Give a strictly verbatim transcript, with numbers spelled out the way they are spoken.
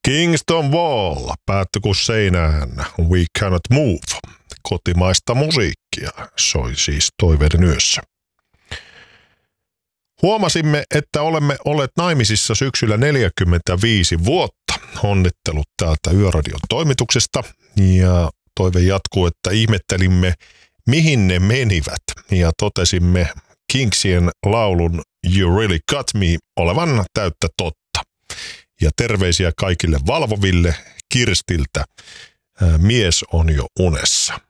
Kingston Wall, päätty kuin seinään, We Cannot Move. Kotimaista musiikkia soi siis Toiveiden yössä. Huomasimme, että olemme olleet naimisissa syksyllä neljäkymmentäviisi vuotta. Onnittelut täältä Yöradion toimituksesta. Ja Toive jatkuu, että ihmettelimme, mihin ne menivät. Ja totesimme Kingsien laulun You Really Got Me olevan täyttä totta. Ja terveisiä kaikille valvoville Kirstiltä. Mies on jo unessa.